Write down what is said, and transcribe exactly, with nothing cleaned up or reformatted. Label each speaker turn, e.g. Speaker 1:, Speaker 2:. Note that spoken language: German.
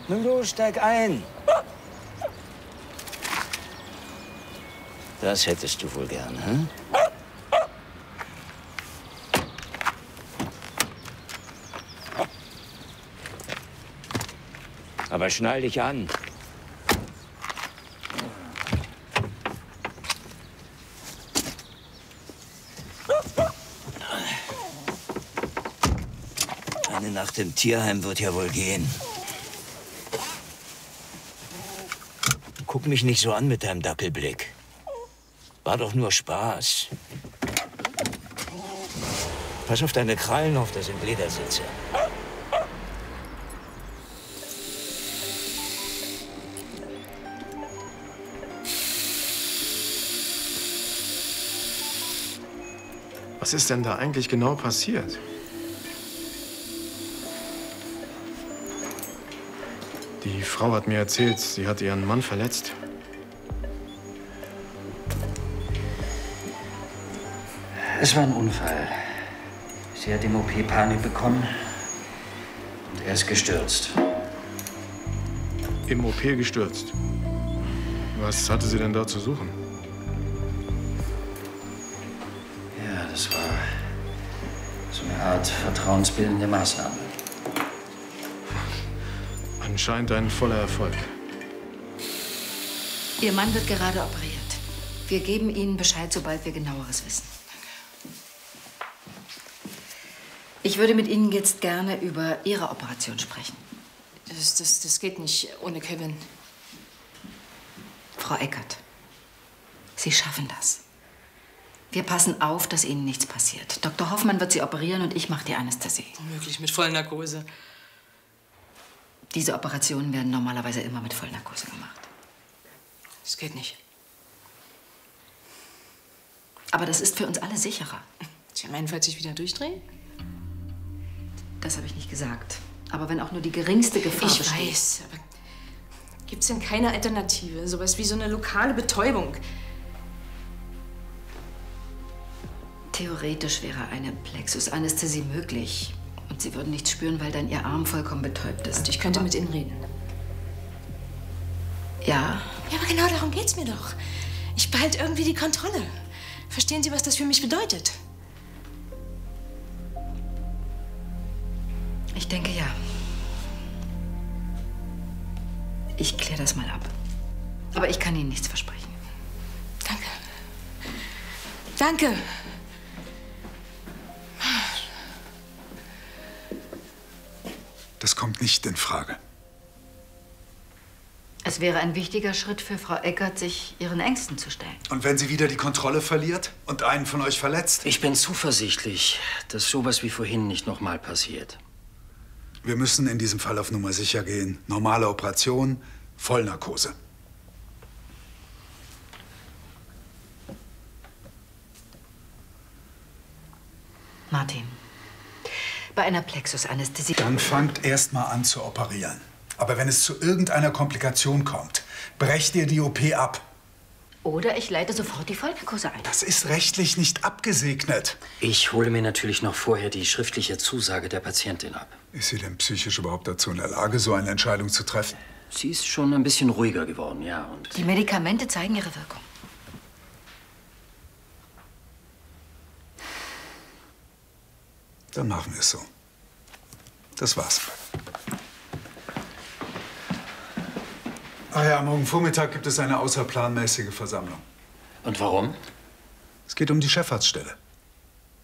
Speaker 1: Nun los, steig ein. Das hättest du wohl gern, hm? Aber schnall dich an. Eine Nacht im Tierheim wird ja wohl gehen. Guck mich nicht so an mit deinem Dackelblick. War doch nur Spaß. Pass auf deine Krallen auf, das sind Ledersitze.
Speaker 2: Was ist denn da eigentlich genau passiert? Die Frau hat mir erzählt, sie hat ihren Mann verletzt.
Speaker 3: Es war ein Unfall. Sie hat im O P Panik bekommen und er ist gestürzt.
Speaker 2: Im O P gestürzt? Was hatte sie denn da zu suchen?
Speaker 3: Ja, das war so eine Art vertrauensbildende Maßnahme.
Speaker 2: Anscheinend ein voller Erfolg.
Speaker 4: Ihr Mann wird gerade operiert. Wir geben Ihnen Bescheid, sobald wir Genaueres wissen. Ich würde mit Ihnen jetzt gerne über Ihre Operation sprechen.
Speaker 5: Das, das, das geht nicht ohne Kevin.
Speaker 4: Frau Eckert, Sie schaffen das. Wir passen auf, dass Ihnen nichts passiert. Doktor Hoffmann wird Sie operieren und ich mache die Anästhesie.
Speaker 5: Unmöglich, mit Vollnarkose.
Speaker 4: Diese Operationen werden normalerweise immer mit Vollnarkose gemacht.
Speaker 5: Das geht nicht.
Speaker 4: Aber das ist für uns alle sicherer.
Speaker 5: Sie meinen, falls ich wieder durchdrehe?
Speaker 4: Das habe ich nicht gesagt. Aber wenn auch nur die geringste Gefahr
Speaker 5: Ich
Speaker 4: besteht.
Speaker 5: weiß, aber gibt's denn keine Alternative? Sowas wie so eine lokale Betäubung?
Speaker 4: Theoretisch wäre eine Plexusanästhesie möglich. Und Sie würden nichts spüren, weil dann Ihr Arm vollkommen betäubt ist.
Speaker 5: Und ich könnte
Speaker 4: aber
Speaker 5: mit Ihnen reden.
Speaker 4: Ja?
Speaker 5: Ja, aber genau darum geht's mir doch. Ich behalte irgendwie die Kontrolle. Verstehen Sie, was das für mich bedeutet?
Speaker 4: Ich denke ja. Ich kläre das mal ab. Aber ich kann Ihnen nichts versprechen.
Speaker 5: Danke. Danke.
Speaker 6: Das kommt nicht in Frage.
Speaker 4: Es wäre ein wichtiger Schritt für Frau Eckert, sich ihren Ängsten zu stellen.
Speaker 6: Und wenn sie wieder die Kontrolle verliert und einen von euch verletzt?
Speaker 3: Ich bin zuversichtlich, dass sowas wie vorhin nicht noch mal passiert.
Speaker 6: Wir müssen in diesem Fall auf Nummer sicher gehen. Normale Operation, Vollnarkose.
Speaker 4: Martin, bei einer Plexusanästhesie...
Speaker 6: Dann fangt erst mal an zu operieren. Aber wenn es zu irgendeiner Komplikation kommt, brecht ihr die O P ab.
Speaker 4: Oder ich leite sofort die Vollnarkose ein.
Speaker 6: Das ist rechtlich nicht abgesegnet.
Speaker 3: Ich hole mir natürlich noch vorher die schriftliche Zusage der Patientin ab.
Speaker 6: Ist sie denn psychisch überhaupt dazu in der Lage, so eine Entscheidung zu treffen?
Speaker 3: Sie ist schon ein bisschen ruhiger geworden, ja. Und
Speaker 4: Die Medikamente zeigen ihre Wirkung.
Speaker 6: Dann machen wir es so. Das war's. Ach ja, morgen Vormittag gibt es eine außerplanmäßige Versammlung.
Speaker 3: Und warum?
Speaker 6: Es geht um die Chefarztstelle.